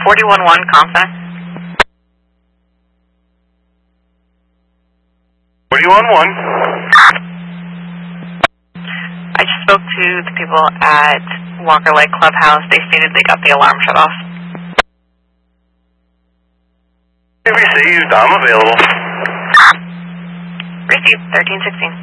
41-1, Comsa. 41-1. I just spoke to the people at Walker Lake Clubhouse. They stated they got the alarm shut off. Received. I'm available. Received, 1316.